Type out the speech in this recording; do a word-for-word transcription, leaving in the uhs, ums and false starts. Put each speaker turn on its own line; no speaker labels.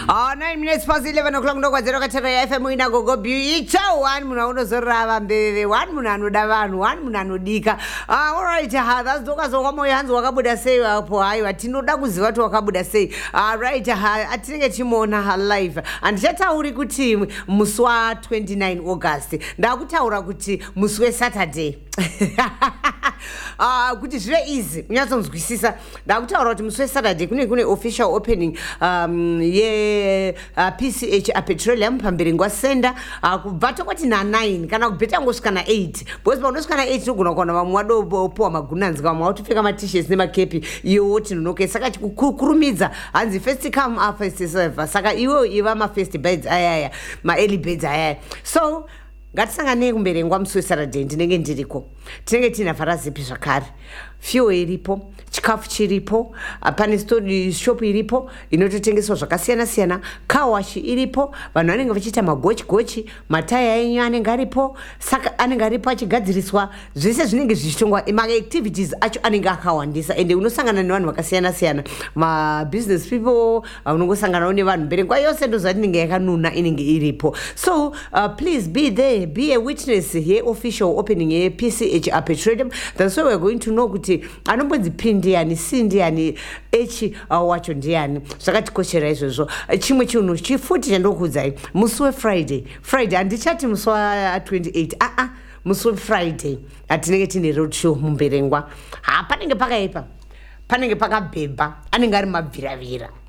Oh, nine minutes past eleven o'clock ndo kwadzera katera ya F M ina gogo bicha one muna unozorava mbere one muna anoda vanhu one muna anodika. Ah, all right, ha that's doka zo kwamo yanzu wakabuda sei hapo hayo atinoda kuziva kuti wakabuda sei. All right, ha atinenge chimona ha live and chatauri kuti musi wa twenty-nine August ndakutaura kuti musi we Saturday. Ah, kuti zvive easy unyatsonzwisisa ndakutaura kuti musi we Saturday kune kune official opening um ye uh, P C H a petroleum pamberi ngwa senda uh, kubva tokwati na nine kana kubeta ngosvika na eight because paunosvika na eight togona kuona vamwe wadopowa magunanzi vamwe watopfeka ma-t-shirts nemakepi iwo tinonoke saka kukurumidza hanzi first come up first serve saka iwo iva ma-first beds ayaya ma-early beds ayaya so ngatisanganei kumbere ngwa musi weSaturday ndinenge ndiriko tinenge tina vharazipi zvakare fuel iripo chikafu chiripo pane store shop iripo inototengeswa zvakasiyana siyana car wash iripo vanhu vanenge vachiita magochi gochi mataya enyu anenge aripo saka anenge aripo achigadziriswa zvese zvinenge zvichitongwa ma-activities acho anenge akawandisa ende unosangana nevanhu vakasiyana siyana ma-business people unongosanganawo nevanhu mbere nguva yose ndozvati inenge yakanuna inenge iripo so uh, please be there be a witness here official opening ye P C H a petroleum. That's why we're going to know kuti anombodzi p ndiani c ndiani h uh, wacho ndiani zvakatikoshera izvozvo. Chimwe chinhu chifuti chandokuudzai musi weFriday Friday handichati musi wa twenty-eight ah ah musi weFriday atinenge tine road show mumberengwa ha panenge pakaipa panenge pakabhebha anenge ari mabviravira